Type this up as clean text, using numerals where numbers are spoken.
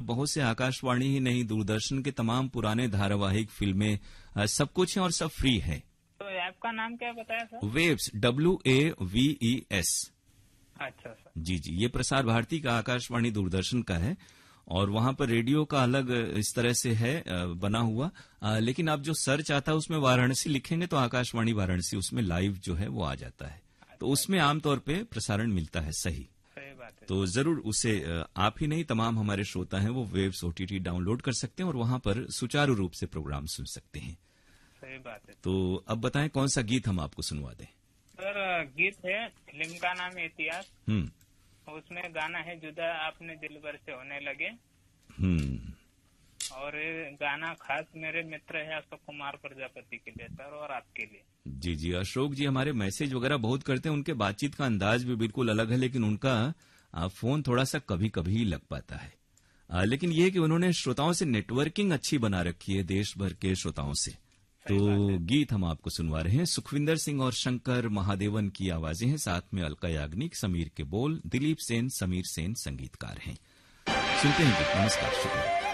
बहुत से आकाशवाणी ही नहीं, दूरदर्शन के तमाम पुराने धारावाहिक, फिल्में, सब कुछ है और सब फ्री है। तो ऐप का नाम क्या बताया सर? Waves, WAVES। अच्छा सर। जी जी, ये प्रसार भारती का, आकाशवाणी दूरदर्शन का है और वहां पर रेडियो का अलग इस तरह से है बना हुआ। लेकिन आप जो सर्च आता है उसमें वाराणसी लिखेंगे तो आकाशवाणी वाराणसी उसमें लाइव जो है वो आ जाता है। तो उसमें आमतौर पे प्रसारण मिलता है। सही बात है। तो जरूर उसे आप ही नहीं, तमाम हमारे श्रोता हैं वो वेव्स OTT डाउनलोड कर सकते हैं और वहां पर सुचारू रूप से प्रोग्राम सुन सकते हैं। सही बात है। तो अब बताएं कौन सा गीत हम आपको सुनवा दें? सर गीत है, फिल्म का नाम है इतिहास। उसमें गाना है जुदा अपने दिल भर से होने लगे। और ये गाना खास मेरे मित्र है अशोक कुमार प्रजापति के लिए सर, और आपके लिए। जी जी, अशोक जी हमारे मैसेज वगैरह बहुत करते हैं, उनके बातचीत का अंदाज भी बिल्कुल अलग है, लेकिन उनका फोन थोड़ा सा कभी कभी ही लग पाता है। लेकिन ये कि उन्होंने श्रोताओं से नेटवर्किंग अच्छी बना रखी है, देश भर के श्रोताओं से। तो गीत हम आपको सुनवा रहे हैं, सुखविंदर सिंह और शंकर महादेवन की आवाजें हैं, साथ में अलका याग्निक, समीर के बोल, दिलीप सेन, समीर सेन संगीतकार हैं। सुनते हैं गीत। नमस्कार, शुक्रिया।